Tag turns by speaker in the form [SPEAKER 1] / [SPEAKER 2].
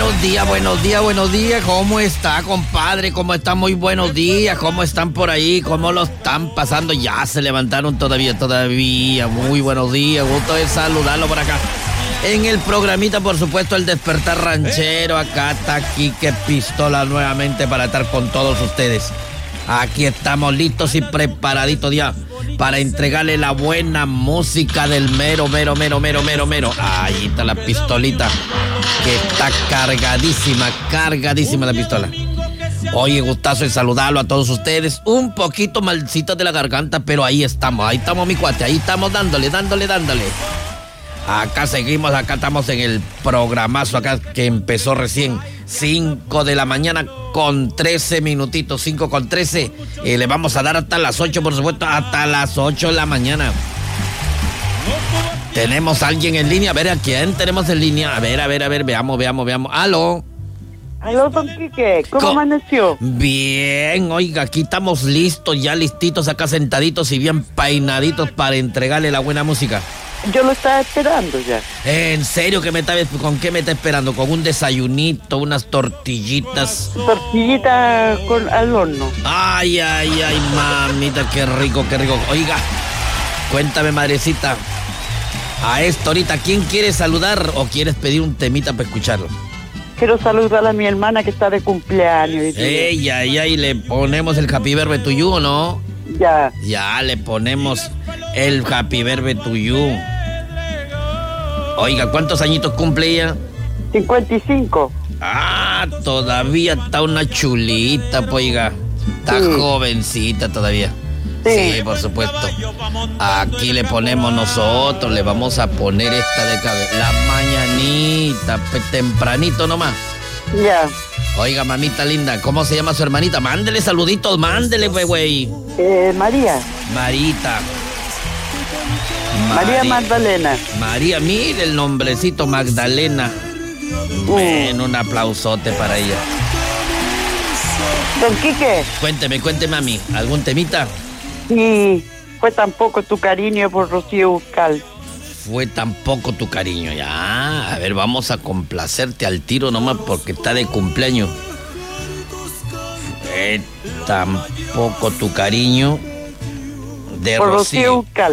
[SPEAKER 1] buenos días, buenos días, buenos días. ¿Cómo está, compadre? ¿Cómo están? Muy buenos días. ¿Cómo están por ahí? ¿Cómo lo están pasando? Ya se levantaron todavía. Muy buenos días. Gusto de saludarlo por acá. En el programita, por supuesto, el Despertar Ranchero. Acá está Quique Pistola nuevamente para estar con todos ustedes. Aquí estamos listos y preparaditos ya para entregarle la buena música del mero. Ahí está la pistolita, que está cargadísima la pistola. Oye, gustazo de saludarlo a todos ustedes. Un poquito malcito de la garganta, pero ahí estamos mi cuate, ahí estamos dándole. Acá seguimos, acá estamos en el programazo acá que empezó recién, 5 de la mañana con 13 minutitos, 5 con 13. Le vamos a dar hasta las 8, por supuesto, hasta las 8 de la mañana. ¿Tenemos a alguien en línea? A ver, ¿a quién tenemos en línea? A ver, veamos. ¿Aló?
[SPEAKER 2] Aló, don Quique, ¿cómo amaneció?
[SPEAKER 1] Bien, oiga, aquí estamos listos, ya listitos acá sentaditos y bien peinaditos para entregarle la buena música.
[SPEAKER 2] Yo lo estaba esperando ya.
[SPEAKER 1] ¿En serio? ¿Con qué me está esperando? ¿Con un desayunito, unas tortillitas?
[SPEAKER 2] Tortillita al horno.
[SPEAKER 1] Ay, mamita, qué rico. Oiga, cuéntame, madrecita, a esto ahorita, ¿quién quiere saludar o quieres pedir un temita para escucharlo?
[SPEAKER 2] Quiero saludar a mi hermana que está de cumpleaños.
[SPEAKER 1] Y le ponemos el Happy Birthday to you, ¿o no?
[SPEAKER 2] Ya.
[SPEAKER 1] Ya, le ponemos el Happy Birthday to you. Oiga, ¿cuántos añitos cumple ella?
[SPEAKER 2] 55.
[SPEAKER 1] Ah, todavía está una chulita, pues, oiga. Está jovencita todavía. Sí, por supuesto. Aquí le ponemos nosotros, le vamos a poner esta de cabeza. La mañanita, tempranito nomás.
[SPEAKER 2] Ya.
[SPEAKER 1] Oiga, mamita linda, ¿cómo se llama su hermanita? Mándele saluditos, güey.
[SPEAKER 2] María.
[SPEAKER 1] Marita.
[SPEAKER 2] María Magdalena.
[SPEAKER 1] María, mire el nombrecito, Magdalena. Bueno, un aplausote para ella.
[SPEAKER 2] Don Quique.
[SPEAKER 1] Cuénteme, mami, ¿algún temita?
[SPEAKER 2] Sí, fue tan poco tu cariño por Rocío Dúrcal.
[SPEAKER 1] Fue tan poco tu cariño, ya. A ver, vamos a complacerte al tiro nomás porque está de cumpleaños. Fue tan poco tu cariño de
[SPEAKER 2] por Rocío Dúrcal.